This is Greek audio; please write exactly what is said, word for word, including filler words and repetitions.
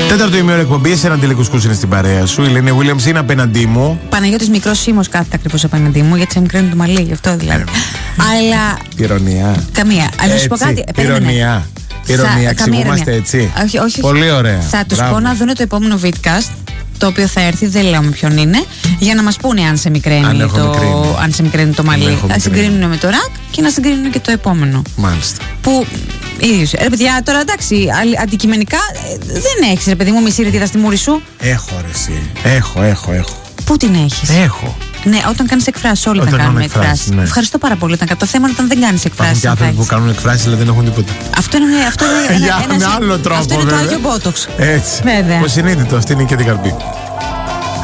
Τέταρτο ημίωρο εκπομπή, έναν τηλεκουσκούς είναι στην παρέα σου. Η Ελένη Williams είναι απέναντί μου. Παναγιώτης μικρός Σίμος κάθεται ακριβώς απέναντί μου, γιατί σε μικραίνει το μαλλί, γι' αυτό δηλαδή. Ε, Αλλά. Ηρωνία. Καμία. Αλλά να σου πω κάτι. Ηρωνία. Ηρωνία, εξηγούμαστε έτσι. Όχι, όχι. Πολύ ωραία. Θα τους πω να δουν το επόμενο vidcast, το οποίο θα έρθει, δεν λέω με ποιον είναι, για να μας πούνε αν σε μικραίνει, αν το, αν σε μικραίνει το μαλλί. Να συγκρίνουν με το ρακ και να συγκρίνουν και το επόμενο. Μάλιστα. Που ίδιος. Ρε παιδιά, τώρα εντάξει, αντικειμενικά δεν έχεις, ρε παιδί μου, μισή ρετίδα στη μούρη σου. Έχω, ρε εσύ. Έχω, έχω, έχω. Πού την έχεις? Έχω. Ναι, όταν κάνεις εκφράσεις, όλοι όταν τα κάνουμε εκφράσεις. Ναι. Ευχαριστώ πάρα πολύ. Ήταν το θέμα όταν δεν κάνεις εκφράσεις. Υπάρχουν και άνθρωποι που κάνουν εκφράσεις, αλλά δεν έχουν τίποτα. Αυτό είναι, αυτό είναι, Για ένα άλλο τρόπο. Αυτό είναι το Άγιο Μπότοξ. Έτσι. Βέβαια. Το συνείδητο, αυτή είναι και την καρπή.